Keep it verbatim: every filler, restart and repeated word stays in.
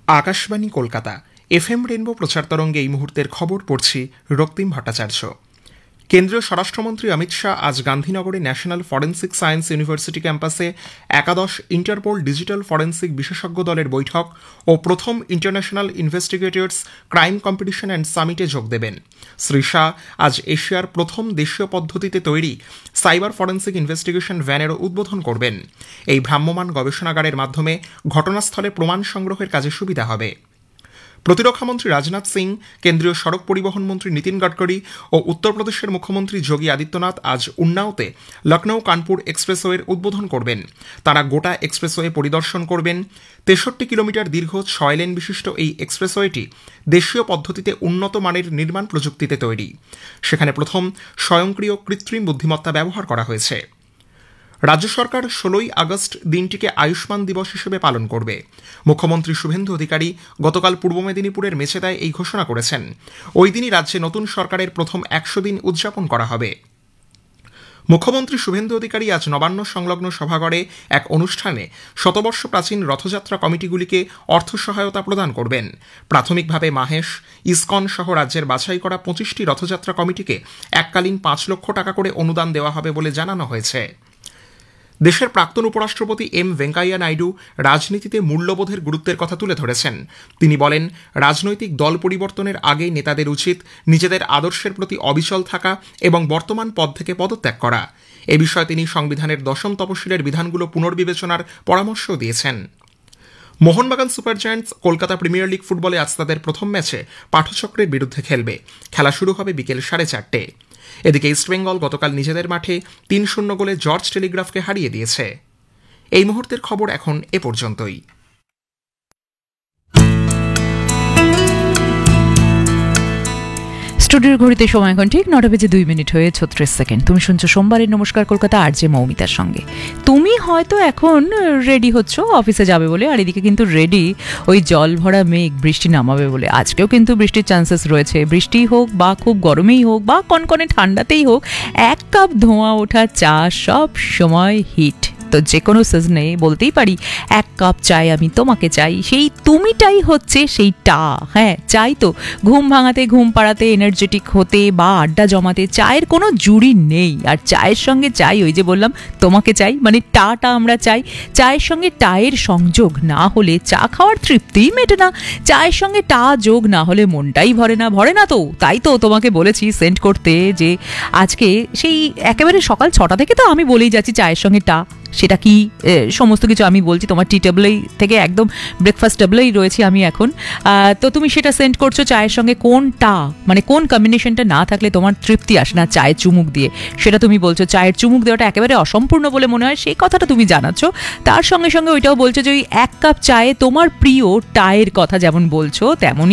Akashvani Kolkata F M rainbow প্রচার তরঙ্গে এই মুহূর্তের খবর পড়ছি রক্তিম ভট্টাচার্য। কেন্দ্রীয় স্বরাষ্ট্রমন্ত্রী অমিত শাহ আজ গান্ধীনগরে ন্যাশনাল ফরেন্সিক সায়েন্স ইউনিভার্সিটি ক্যাম্পাসে একাদশ ইন্টারপোল ডিজিটাল ফরেন্সিক বিশেষজ্ঞ দলের বৈঠক ও প্রথম ইন্টারন্যাশনাল ইনভেস্টিগেটর্স ক্রাইম কম্পিটিশন অ্যান্ড সামিটে যোগ দেবেন। শ্রী শাহ আজ এশিয়ার প্রথম দেশীয় পদ্ধতিতে তৈরি সাইবার ফরেন্সিক ইনভেস্টিগেশন ভ্যানেরও উদ্বোধন করবেন। এই ভ্রাম্যমাণ গবেষণাগারের মাধ্যমে ঘটনাস্থলে প্রমাণ সংগ্রহের কাজে সুবিধা হবে। প্রতিরক্ষামন্ত্রী রাজনাথ সিং, কেন্দ্রীয় সড়ক পরিবহন মন্ত্রী নীতিন গডকরি ও উত্তরপ্রদেশের মুখ্যমন্ত্রী যোগী আদিত্যনাথ আজ উন্নাওতে লখনৌ কানপুর এক্সপ্রেসওয়ের উদ্বোধন করবেন। তারা গোটা এক্সপ্রেসওয়ে পরিদর্শন করবেন। তেষট্টি কিলোমিটার দীর্ঘ ছয় লেন বিশিষ্ট এই এক্সপ্রেসওয়েটি দেশীয় পদ্ধতিতে উন্নত মানের নির্মাণ প্রযুক্তিতে তৈরি। সেখানে প্রথম স্বয়ংক্রিয় কৃত্রিম বুদ্ধিমত্তা ব্যবহার করা হয়েছে। রাজ্য সরকার ষোলোই আগস্ট দিনটিকে আয়ুষ্মান দিবস হিসেবে পালন করবে। মুখ্যমন্ত্রী শুভেন্দু অধিকারী গতকাল পূর্ব মেদিনীপুরের মেছেদায় এই ঘোষণা করেছেন। ওই দিনই রাজ্যে নতুন সরকারের প্রথম একশো দিন উদযাপন করা হবে। মুখ্যমন্ত্রী শুভেন্দু অধিকারী আজ নবান্ন সংলগ্ন সভাঘরে এক অনুষ্ঠানে শতবর্ষ প্রাচীন রথযাত্রা কমিটিগুলিকে অর্থ সহায়তা প্রদান করবেন। প্রাথমিকভাবে মাহেশ, ইসকন সহ রাজ্যের বাছাই করা পঁচিশটি রথযাত্রা কমিটিকে এককালীন পাঁচ লক্ষ টাকা করে অনুদান দেওয়া হবে বলে জানানো হয়েছে। দেশের প্রাক্তন উপরাষ্ট্রপতি এম ভেঙ্কাইয়া নাইডু রাজনীতিতে মূল্যবোধের গুরুত্বের কথা তুলে ধরেছেন। তিনি বলেন, রাজনৈতিক দল পরিবর্তনের আগে নেতাদের উচিত নিজেদের আদর্শের প্রতি অবিচল থাকা এবং বর্তমান পদ থেকে পদত্যাগ করা। এ বিষয়ে তিনি সংবিধানের দশম তপশিলের বিধানগুলো পুনর্বিবেচনার পরামর্শও দিয়েছেন। Mohun Bagan super giants Kolkata premier league ফুটবলে আজ তাদের প্রথম ম্যাচে পাঠচক্রের বিরুদ্ধে খেলবে। খেলা শুরু হবে বিকেল সাড়ে চারটে। এদিকে ইস্টবেঙ্গল গতকাল নিজেদের মাঠে তিন শূন্য গোলে জর্জ টেলিগ্রাফকে হারিয়ে দিয়েছে। এই মুহূর্তের খবর এখন এ পর্যন্তই। স্টুডিওর ঘড়িতে সময় এখন ঠিক নটা বেজে দুই মিনিট হয়ে ছত্রিশ সেকেন্ড। তুমি শুনছো সোমবারের নমস্কার কলকাতা আর জে মৌমিতার সঙ্গে। তুমি হয়তো এখন রেডি হচ্ছ অফিসে যাবে বলে, আর এদিকে কিন্তু রেডি ওই জল ভরা মেঘ বৃষ্টি নামাবে বলে। আজকেও কিন্তু বৃষ্টির চান্সেস রয়েছে। বৃষ্টি হোক বা খুব গরমেই হোক বা কনকনে ঠান্ডাতেই হোক, এক কাপ ধোঁয়া ওঠা চা সব সময় হিট। তো যে কোনো সিজনে বলতেই পারি এক কাপ চাই আমি তোমাকে চাই। সেই তুমিটাই হচ্ছে সেই টা। হ্যাঁ, চাই তো ঘুম ভাঙাতে, ঘুম পাড়াতে, এনার্জেটিক হতে বা আড্ডা জমাতে চায়ের কোনো জুড়ি নেই। আর চায়ের সঙ্গে চাই, ওই যে বললাম তোমাকে চাই, মানে টাটা আমরা চাই। চায়ের সঙ্গে টায়ের সংযোগ না হলে চা খাওয়ার তৃপ্তিই মেটে না। চায়ের সঙ্গে টা যোগ না হলে মনটাই ভরে না। ভরে না তো, তাই তো তোমাকে বলেছি সেন্ড করতে যে আজকে সেই একেবারে সকাল ছটা থেকে তো আমি বলেই যাচ্ছি চায়ের সঙ্গে টা। সেটা কি সমস্ত কিছু আমি বলছি, তোমার টি টেবলেই থেকে একদম ব্রেকফাস্ট টেবলেই রয়েছি আমি এখন। তো তুমি সেটা সেন্ড করছো চায়ের সঙ্গে কোনটা, মানে কোন কম্বিনেশনটা না থাকলে তোমার তৃপ্তি আসে না চায়ের চুমুক দিয়ে, সেটা তুমি বলছো। চায়ের চুমুক দেওয়াটা একেবারে অসম্পূর্ণ বলে মনে হয়, সেই কথাটা তুমি জানাচ্ছ। তার সঙ্গে সঙ্গে ওইটাও বলছো যে ওই এক কাপ চায়ে তোমার প্রিয় টায়ের কথা যেমন বলছো, তেমনই